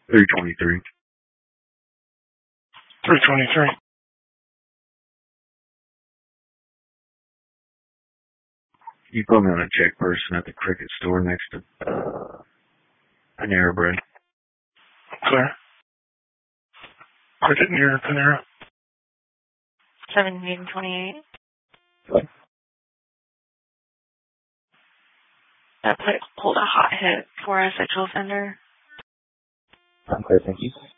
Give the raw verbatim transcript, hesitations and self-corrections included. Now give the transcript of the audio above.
three twenty-three. three twenty-three. You put me on a check person at the Cricket store next to uh, Panera Bread. Clear. Cricket near Panera. seventeen twenty-eight. What? That put hold a hot hit for a sexual offender. I'm clear, thank you.